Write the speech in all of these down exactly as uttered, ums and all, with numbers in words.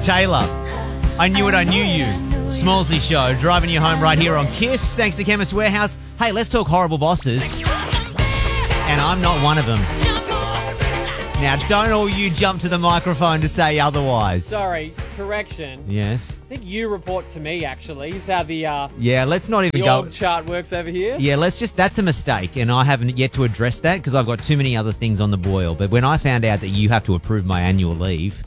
Taylor, I knew it, I knew you. Smallsy Show, driving you home right here on Kiss. Thanks to Chemist Warehouse. Hey, let's talk horrible bosses. And I'm not one of them. Now, don't all you jump to the microphone to say otherwise. Sorry, correction. Yes? I think you report to me, actually. Is how the, uh, Yeah, let's not even the go... org chart works over here. Yeah, let's just... That's a mistake, and I haven't yet to address that because I've got too many other things on the boil. But when I found out that you have to approve my annual leave...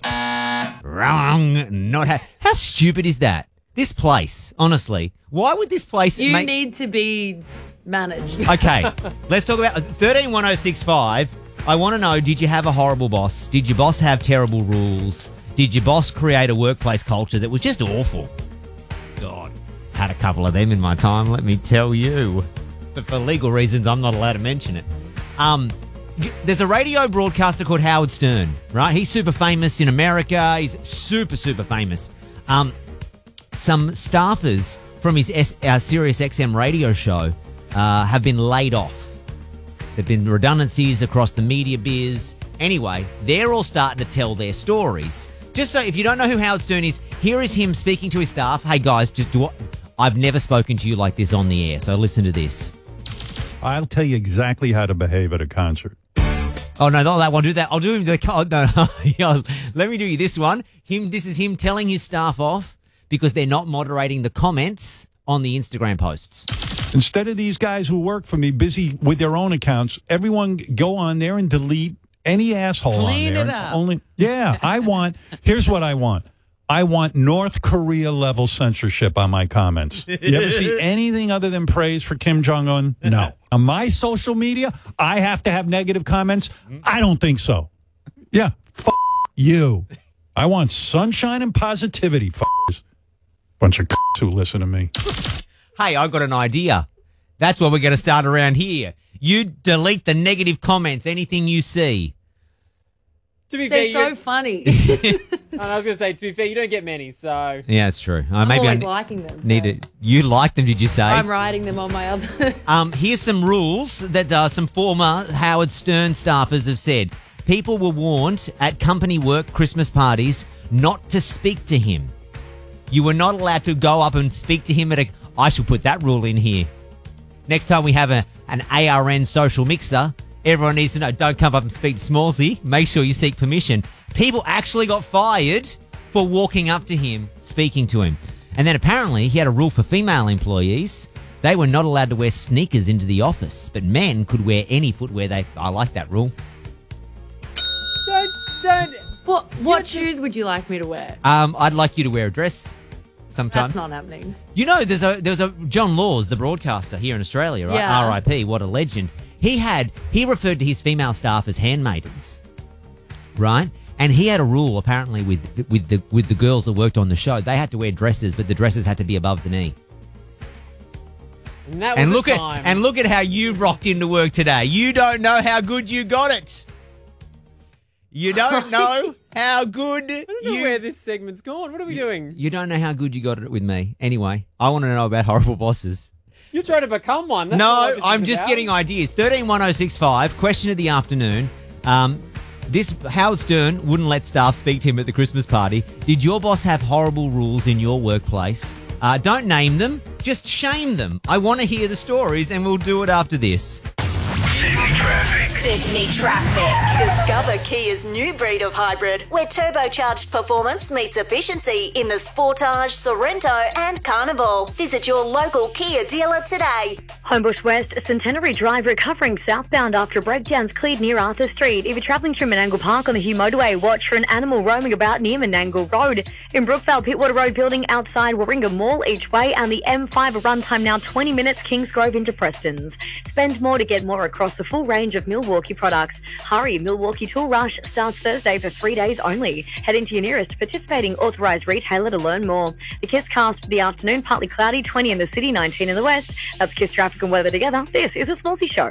Wrong. Not ha- How stupid is that? This place, honestly. Why would this place... You make- need to be managed. Okay, let's talk about thirteen one oh six five. I want to know, did you have a horrible boss? Did your boss have terrible rules? Did your boss create a workplace culture that was just awful? God, had a couple of them in my time, let me tell you. But for legal reasons, I'm not allowed to mention it. Um, y- there's a radio broadcaster called Howard Stern, right? He's super famous in America. He's super, super famous. Um, some staffers from his S- uh, Sirius X M radio show uh, have been laid off. There've been redundancies across the media biz. Anyway, they're all starting to tell their stories. Just so, if you don't know who Howard Stern is, here is him speaking to his staff. Hey guys, just do what? I've never spoken to you like this on the air, so listen to this. I'll tell you exactly how to behave at a concert. Oh no, not that one. Do that. I'll do him the. Oh, no, let me do you this one. Him. This is him telling his staff off because they're not moderating the comments on the Instagram posts. Instead of these guys who work for me busy with their own accounts, everyone go on there and delete any asshole Clean on there. it up. Only, yeah, I want, here's what I want. I want North Korea level censorship on my comments. You ever see anything other than praise for Kim Jong-un? No. On my social media, I have to have negative comments? I don't think so. Yeah, f- you. I want sunshine and positivity, f***ers. Bunch of c***s who listen to me. Hey, I got an idea. That's what we're going to start around here. You delete the negative comments, anything you see. To be fair, They're you so don't- funny. and I was going to say, to be fair, you don't get many, so... Yeah, it's true. Uh, I'm maybe I always ne- liking them. need so it. You like them, did you say? I'm writing them on my other... Um, here's some rules that uh, some former Howard Stern staffers have said. People were warned at company work Christmas parties not to speak to him. You were not allowed to go up and speak to him at a... I should put that rule in here. Next time we have a an A R N social mixer, everyone needs to know, don't come up and speak to Smallsy. Make sure you seek permission. People actually got fired for walking up to him, speaking to him. And then apparently he had a rule for female employees. They were not allowed to wear sneakers into the office, but men could wear any footwear they... I like that rule. Don't, don't... What, what just- shoes would you like me to wear? Um, I'd like you to wear a dress sometime. That's not happening. You know, there's a there's a John Laws, the broadcaster here in Australia, right? Yeah. R I P, what a legend. He had he referred to his female staff as handmaidens, right? And he had a rule apparently with with the with the girls that worked on the show. They had to wear dresses, but the dresses had to be above the knee. And that was And a look time. at and look at how you rocked into work today. You don't know how good you got it. You don't know how good I don't know you where this segment's gone. What are we doing? You don't know how good you got it with me. Anyway, I want to know about horrible bosses. You're trying to become one. That's not what No, this I'm is just about. getting ideas. thirteen one oh six five, question of the afternoon. Um, this Howard Stern wouldn't let staff speak to him at the Christmas party. Did your boss have horrible rules in your workplace? Uh, don't name them, just shame them. I want to hear the stories, and we'll do it after this. Sydney Traffic. Sydney Traffic. Discover Kia's new breed of hybrid, where turbocharged performance meets efficiency in the Sportage, Sorrento and Carnival. Visit your local Kia dealer today. Homebush West, Centenary Drive recovering southbound after breakdowns cleared near Arthur Street. If you're travelling through Menangle Park on the Hugh Motorway, watch for an animal roaming about near Menangle Road. In Brookvale, Pittwater Road building outside Warringah Mall each way, and the M five a run time now twenty minutes, Kingsgrove into Preston's. Spend more to get more across the full range of Milwaukee products. Hurry, Milwaukee Tool Rush starts Thursday for three days only. Head into your nearest participating authorised retailer to learn more. The Kiss cast for the afternoon, partly cloudy, twenty in the city, nineteen in the west. That's Kiss traffic and weather together. This is a Smallsy Show.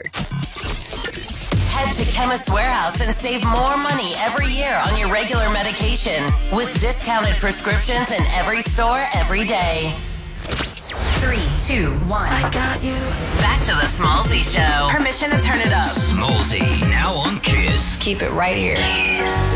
Head to Chemist Warehouse and save more money every year on your regular medication with discounted prescriptions in every store every day. Three, two, one. I got you. Back to the Smallsy Show. Permission to turn it up. Smallsy, now on Kiss. Keep it right here. Kiss.